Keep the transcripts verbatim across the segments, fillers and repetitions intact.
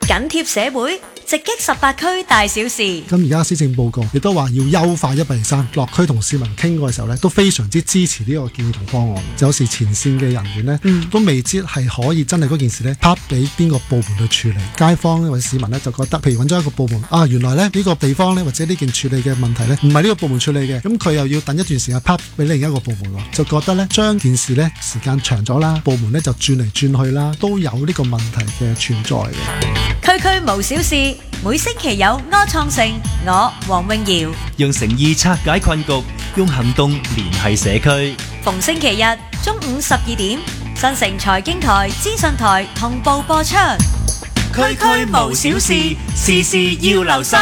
緊貼社會，直擊十八區大小事。 咁而家施政報告亦都話要優化一八二三，落區同市民傾過嘅時候呢，都非常之支持呢個建議同方案。有時前線嘅人員呢，嗯、都未知係可以真係嗰件事呢，拋俾邊個部門去處理。街坊或者市民呢，就覺得，譬如揾咗一個部門啊，原來呢呢、呢個地方呢，或者呢件處理嘅問題呢，唔係呢個部門處理嘅，咁佢又要等一段時間拋俾另一個部門喎，就覺得呢，將件事呢時間長咗啦，部門呢就轉嚟轉去啦，都有呢個問題嘅存在嘅。 區區無小事，每星期有柯創盛，我黃詠瑤用誠意拆解困局，用行動聯繫社區。 逢星期日中午十二點，新城財經台、資訊台同步播出。區區無小事，事事要留心。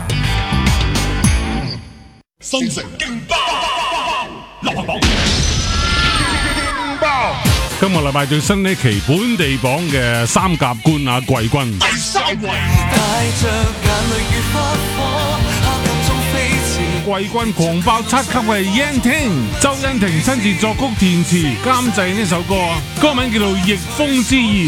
新城勁爆流行榜，勁爆！ 今個禮拜最新呢期本地榜嘅三甲冠亞季軍， 第三位。 季軍狂爆七級係燕婷，周欣婷親自作曲填詞監製呢首歌，歌名叫做《逆風之意》。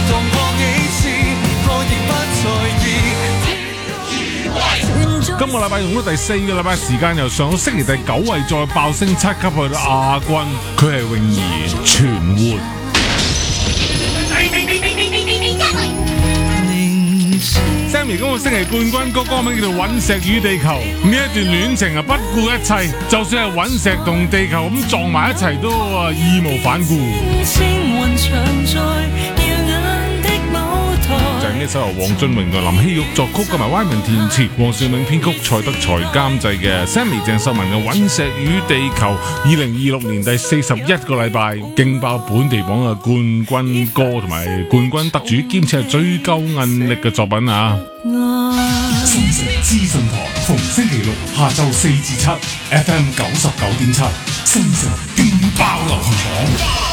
今個禮拜用咗第四個禮拜時間，由上個星期第九位再爆升七級去到亞軍，佢係泳兒全活。Sammy 今個星期冠軍歌歌名叫做《隕石與地球》，呢一段戀情啊不顧一切，就算係隕石同地球咁撞埋一齊都啊義無反顧。就係呢首由黃俊榮同林希玉作曲，同埋歪文填詞，黃兆銘編曲，蔡德才監製嘅 Sammy 鄭秀文嘅《隕石與地球》，二零二六年第四十一個禮拜勁爆本地榜嘅冠軍歌同埋冠軍得主，兼且係最夠韌力嘅作品啊！ 新城資訊台逢星期六下晝四至七 ，F M 九十九點七，新城勁爆流行榜。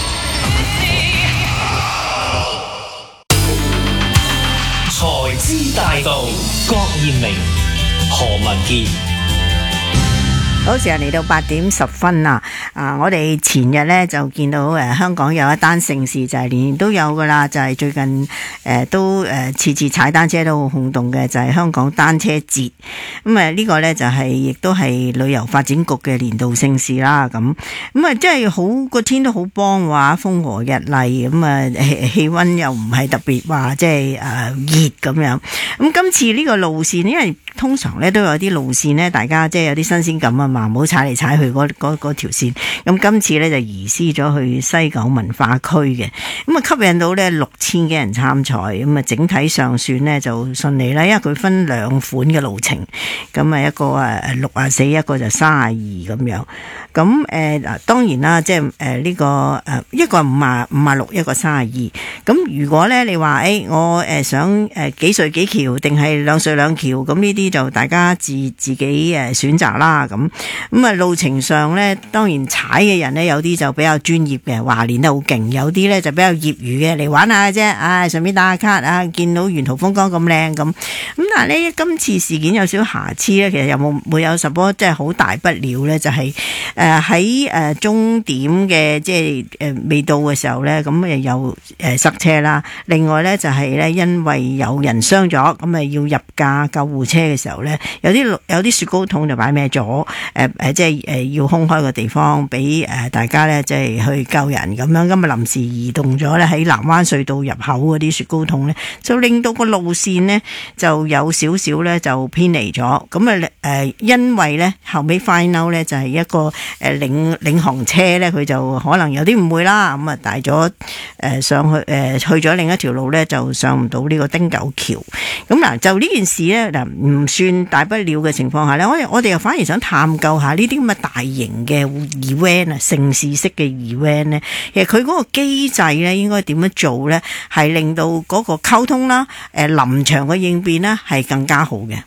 財資大道，郭彥明、何文傑。 好，時間嚟到八點十分啦。啊，我哋前日咧就見到誒、呃、香港有一單盛事，就係、是、年年都有噶啦，就係、是、最近誒、呃、都誒次次踩單車都好轟動嘅，就係、是、香港單車節。咁啊呢個咧就係、是、亦都係旅遊發展局嘅年度盛事啦。咁咁啊，即係好個天都好幫話，風和日麗，咁啊氣溫又唔係特別話即係誒熱咁樣。咁今次呢個路線，因為通常咧都有啲路線咧，大家即係有啲新鮮感啊嘛，唔好踩嚟踩去嗰嗰嗰條線。咁今次咧就移師咗去西九文化區嘅，咁啊吸引到咧六千幾人參賽，咁啊整體上算呢就順利啦，因為佢分兩款嘅路程，咁啊一個誒六啊四，一個就三啊二咁樣。咁誒嗱當然啦，即係誒呢個誒一個五啊五啊六，一個三啊二。咁如果咧你話誒、欸、我誒想誒幾歲幾橋定係兩歲兩橋，咁呢啲就大家自自己誒選擇啦。咁咁啊路程上咧，當然踩嘅人咧有啲就比較專業嘅，話練得好勁；有啲咧就比較業餘嘅，嚟玩下啫。啊，順便打下卡啊，見到沿途風光咁靚咁。咁但係咧今次事件有少少瑕疵咧，其實有冇會有什麼即係好大不了咧？就係誒喺誒終點嘅即係誒未到嘅時候咧，咁誒有誒塞車啦。另外咧就係咧因為有人傷咗，咁誒要入架救護車嘅時候咧，有啲有啲雪糕筒就擺咩咗，誒誒即係誒要空開個地方俾誒大家咧即係去救人咁樣。咁啊臨時移動咗咧喺南灣隧道入口嗰啲雪糕筒咧，就令到個路線呢就有少少咧就偏離咗。咁啊誒因為咧後尾 final 咧就係一個誒領領航車咧，佢就可能有啲誤會啦，咁啊大咗誒上去誒去咗另一條路咧，就上唔到呢個汀九橋。咁嗱就呢件事咧嗱唔算大不了嘅情況下咧，我我哋又反而想探究下呢啲咁嘅大型嘅 event 啊，盛事式嘅 event 咧，其實佢嗰個機制咧應該點樣做咧，係令到嗰個溝通啦、誒臨場嘅應變咧係更加好嘅。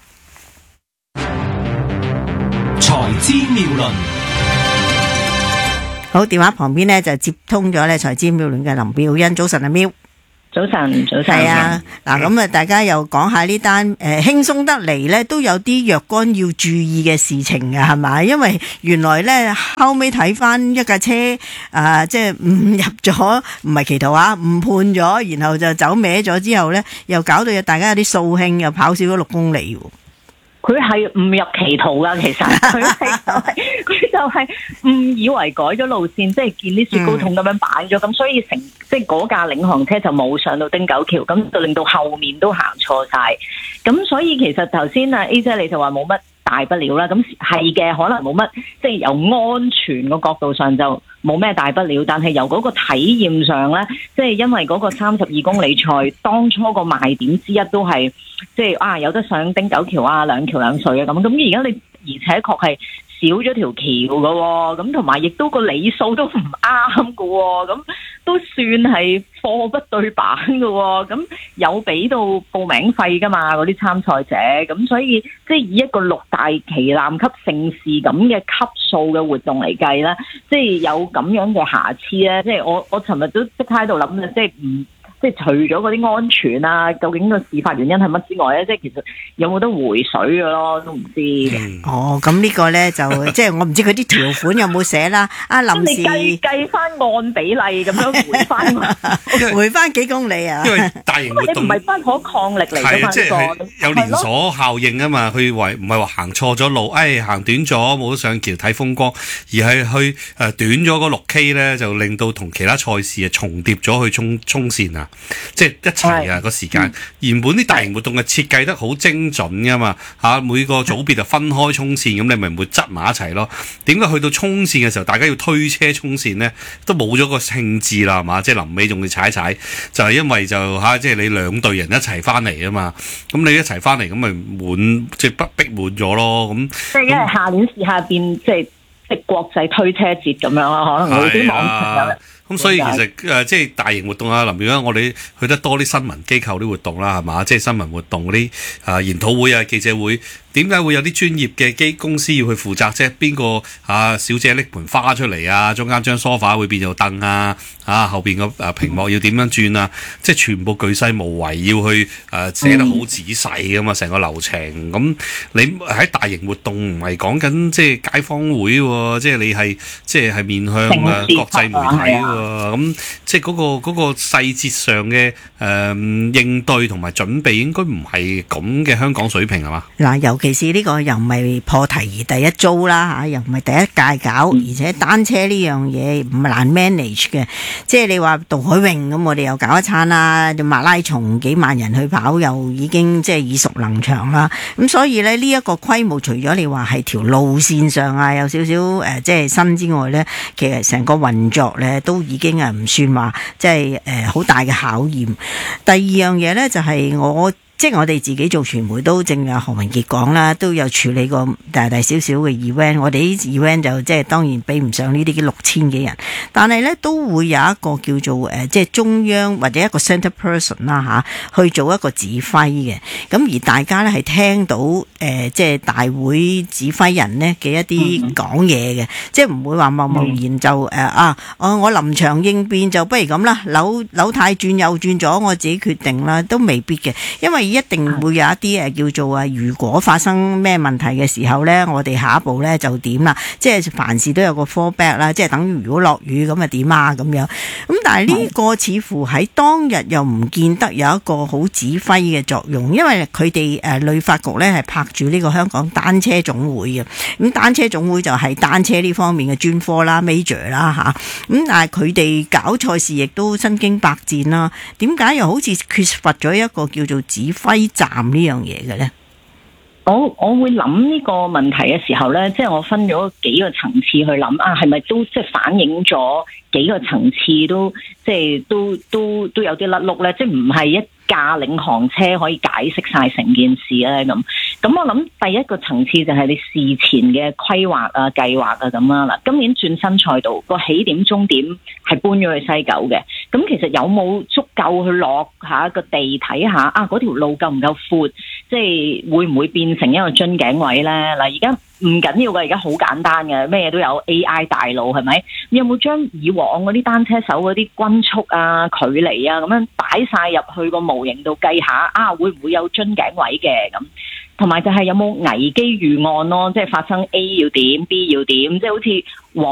財資妙論， 好，電話旁邊咧就接通咗咧財資妙論嘅林妙茵，早晨阿妙。 早晨，早晨。 係啊，嗱咁啊，大家又講下呢單誒輕鬆得嚟咧，都有啲若干要注意嘅事情嘅，係咪？因為原來咧後尾睇翻一架車啊，即係誤入咗，唔係歧途啊，誤判咗，然後就走歪咗之後咧，又搞到有大家有啲掃興，又跑少咗六公里喎。 佢係誤入歧途噶，其實佢係就係、是、佢就係誤以為改咗路線，即係見啲雪糕筒咁樣擺咗，咁、嗯、所以成即係嗰架領航車就冇上到汀九橋，咁就令到後面都行錯晒。咁所以其實頭先啊 A 姐你就話冇乜大不了啦，咁係嘅，可能冇乜，即係由安全個角度上就冇咩大不了，但係由嗰個體驗上呢，即係因為嗰個三十二公里賽當初個賣點之一都係即係啊有得上汀九橋啊，兩橋兩隧啊咁，咁而家你而且確係少咗條橋噶喎，咁同埋亦都個里數都唔啱噶喎，咁都算係貨不對版噶喎，咁有俾到報名費噶嘛嗰啲參賽者，咁所以即係以一個六大旗艦級盛事咁嘅級數嘅活動嚟計啦，即係有咁樣嘅瑕疵咧，即係我我尋日都即刻喺度諗嘅，即係唔。即係除咗嗰啲安全啊，究竟個事發原因係乜之外咧，即係其實有冇得回水嘅咯，都唔知嘅。 哦，咁呢個咧就即係我唔知佢啲條款有冇寫啦。啊，臨時計計翻按比例咁樣回翻， 回翻幾公里啊？ 因為大型活動唔係不可抗力嚟㗎嘛， 即係有連鎖效應啊嘛。佢話唔係話行錯咗路，誒行短咗冇得上橋睇風光，而係去誒短咗嗰六 K 咧，就令到同其他賽事啊重疊咗去衝衝線啊。即係一齊啊個時間，原本啲大型活動係設計得好精準噶嘛嚇，每個組別就分開衝線，咁你咪唔會擠埋一齊咯。點解去到衝線嘅時候，大家要推車衝線呢？都冇咗個興致啦，係嘛？即係臨尾仲要踩一踩，就係因為就嚇，即係你兩隊人一齊翻嚟啊嘛。咁你一齊翻嚟，咁咪滿即係不逼滿咗咯。咁即係因為下年試下變即係即係國際推車節咁樣啦，可能有啲網場有。 咁所以其實誒、呃，即係大型活動啊，林妙欣，我哋去得多啲新聞機構啲活動啦，係嘛？即係新聞活動嗰啲啊研討會啊、記者會，點解會有啲專業嘅機公司要去負責啫？邊個啊小姐拎盆花出嚟啊？中間張梳化會變做凳啊？啊後邊個誒屏幕要點樣轉啊？即係全部巨細無遺要去誒、呃、寫得好仔細噶嘛，成個流程。咁你喺大型活動唔係講緊即係街坊會喎，即係你係即係係面向誒國際媒體喎。咁即係嗰個嗰個細節上嘅誒應對同埋準備應該唔係咁嘅香港水平係嘛？ 嗱，尤其是呢個又唔係破題而第一遭啦嚇，又唔係第一屆搞，而且單車呢樣嘢唔係難 manage 嘅。即係你話渡海泳咁，我哋又搞一餐啦，馬拉松幾萬人去跑又已經即係耳熟能詳啦。咁所以咧呢一個規模，除咗你話係條路線上啊有少少誒即係新之外咧，其實成個運作咧都已經係唔算話即係誒好大嘅考驗。第二樣嘢咧就係我。即係我哋自己做傳媒都正如何文傑講啦，都有處理過大大小小嘅 event。我哋啲 event 就即係當然比唔上呢啲六千幾人，但係咧都會有一個叫做誒即係中央或者一個 centre person 啦嚇，去做一個指揮嘅。咁而大家咧係聽到誒即係大會指揮人呢嘅一啲講嘢嘅，即係唔會話貿貿然就誒、嗯、啊，我我臨場應變就不如咁啦，扭扭軚轉右轉咗，我自己決定啦，都未必嘅，因為一定會有一啲誒叫做啊，如果發生咩問題嘅時候咧，我哋下一步咧就點啦？即係凡事都有個 fallback 啦，即係等於如果落雨咁啊點啊咁樣。咁但係呢個似乎喺當日又唔見得有一個好指揮嘅作用，因為佢哋誒旅發局咧係拍住呢個香港單車總會嘅。咁單車總會就係單車呢方面嘅專科啦 major 啦嚇。咁但係佢哋搞賽事亦都身經百戰啦。點解又好似缺乏咗一個叫做指揮站呢樣嘢嘅咧？ 我我會諗呢個問題嘅時候咧，即係我分咗幾個層次去諗啊，係咪都即係反映咗幾個層次都即係都都都有啲甩碌咧？即係唔係一架領航車可以解釋晒成件事咧？咁咁我諗第一個層次就係你事前嘅規劃啊、計劃啊咁啦。嗱，今年轉新賽道個起點終點係搬咗去西九嘅，咁其實有冇足夠去落下個地睇下啊？嗰條路夠唔夠闊？即係會唔會變成一個樽頸位咧？嗱，而家唔緊要嘅，而家好簡單嘅，咩嘢都有 A I 大腦係咪？你有冇將以往嗰啲單車手嗰啲均速啊、距離啊咁樣擺晒入去個模型度計下啊，會唔會有樽頸位嘅咁？同埋就係有冇危機預案咯，即係發生 A 要點 B 要點，即係好似黃